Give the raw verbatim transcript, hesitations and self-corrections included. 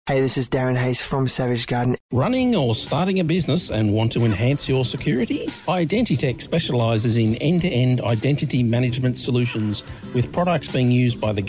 Hey, this is Darren Hayes from Savage Garden. Running or starting a business and want to enhance your security? Identitech specialises in end-to-end identity management solutions with products being used by the